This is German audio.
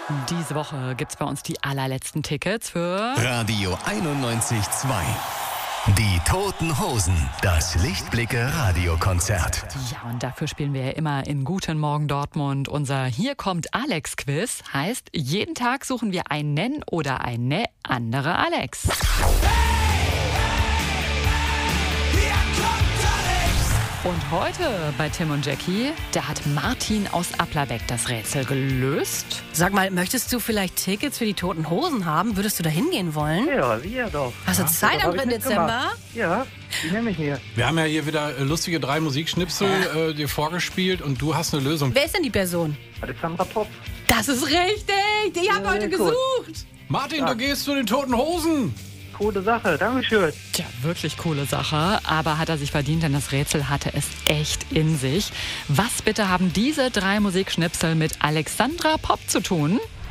Diese Woche gibt's bei uns die allerletzten Tickets für Radio 91.2. Die Toten Hosen, das Lichtblicke-Radiokonzert. Ja, und dafür spielen wir ja immer in Guten Morgen Dortmund. Unser Hier kommt Alex-Quiz heißt, jeden Tag suchen wir einen oder eine andere Alex. Und heute bei Tim und Jackie, da hat Martin aus Applerbeck das Rätsel gelöst. Sag mal, möchtest du vielleicht Tickets für die Toten Hosen haben? Würdest du da hingehen wollen? Ja, sicher doch. Hast du Zeit am 3. Dezember? Ja, die nehme ich mir. Wir haben ja hier wieder lustige 3 Musikschnipsel dir vorgespielt und du hast eine Lösung. Wer ist denn die Person? Alexandra Pop. Das ist richtig! Die haben heute gut. gesucht! Martin, du gehst zu den Toten Hosen. Coole Sache, Dankeschön. Tja, wirklich coole Sache, aber hat er sich verdient, denn das Rätsel hatte es echt in sich. Was bitte haben diese 3 Musikschnipsel mit Alexandra Pop zu tun?